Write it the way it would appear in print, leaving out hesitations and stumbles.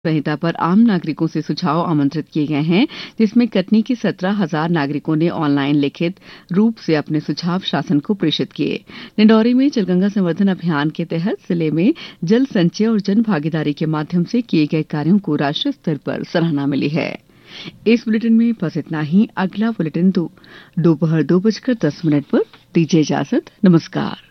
संहिता पर आम नागरिकों से सुझाव आमंत्रित किए गए हैं, जिसमें कटनी के 17,000 नागरिकों ने ऑनलाइन लिखित रूप से अपने सुझाव शासन को प्रेषित किए। डिंडौरी में जलगंगा संवर्धन अभियान के तहत जिले में जल संचय और जन भागीदारी के माध्यम से किए गए कार्यों को राष्ट्रीय स्तर पर सराहना मिली है। इस बुलेटिन में बस इतना ही। अगला बुलेटिन दोपहर 2:10 पर दीजिए इजाजत। नमस्कार।